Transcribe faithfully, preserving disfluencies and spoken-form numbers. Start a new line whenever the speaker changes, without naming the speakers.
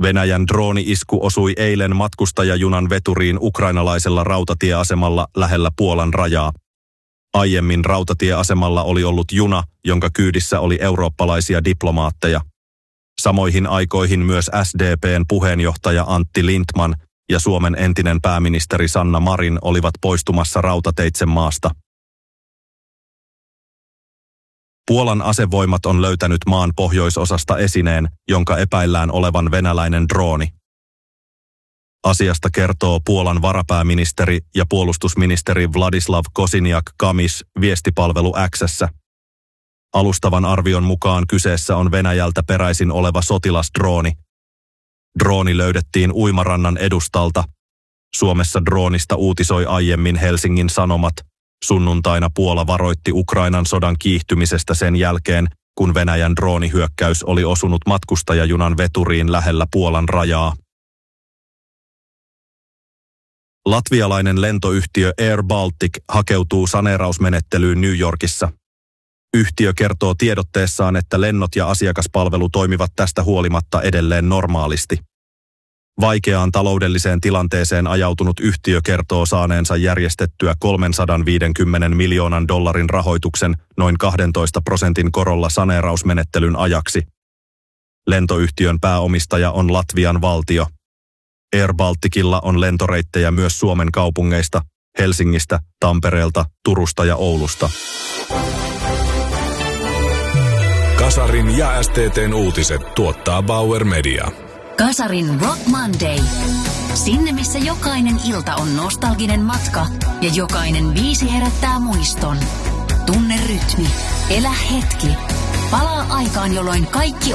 Venäjän drooni-isku osui eilen matkustajajunan veturiin ukrainalaisella rautatieasemalla lähellä Puolan rajaa. Aiemmin rautatieasemalla oli ollut juna, jonka kyydissä oli eurooppalaisia diplomaatteja. Samoihin aikoihin myös S D P:n puheenjohtaja Antti Lindtman ja Suomen entinen pääministeri Sanna Marin olivat poistumassa rautateitse maasta. Puolan asevoimat on löytänyt maan pohjoisosasta esineen, jonka epäillään olevan venäläinen drooni. Asiasta kertoo Puolan varapääministeri ja puolustusministeri Władysław Kosiniak-Kamysz viestipalvelu X:ssä. Alustavan arvion mukaan kyseessä on Venäjältä peräisin oleva sotilasdrooni. Drooni löydettiin uimarannan edustalta. Suomessa droonista uutisoi aiemmin Helsingin Sanomat. Sunnuntaina Puola varoitti Ukrainan sodan kiihtymisestä sen jälkeen, kun Venäjän droonihyökkäys oli osunut matkustajajunan veturiin lähellä Puolan rajaa. Latvialainen lentoyhtiö Air Baltic hakeutuu saneerausmenettelyyn New Yorkissa. Yhtiö kertoo tiedotteessaan, että lennot ja asiakaspalvelu toimivat tästä huolimatta edelleen normaalisti. Vaikeaan taloudelliseen tilanteeseen ajautunut yhtiö kertoo saaneensa järjestettyä kolmesataaviisikymmentä miljoonan dollarin rahoituksen noin kaksitoista prosentin korolla saneerausmenettelyn ajaksi. Lentoyhtiön pääomistaja on Latvian valtio. Air Balticilla on lentoreittejä myös Suomen kaupungeista, Helsingistä, Tampereelta, Turusta ja Oulusta.
Kasarin ja S T T:n uutiset tuottaa Bauer Media.
Kasarin Rock Monday. Sinne, missä jokainen ilta on nostalginen matka ja jokainen biisi herättää muiston. Tunne rytmi. Elä hetki. Palaa aikaan, jolloin kaikki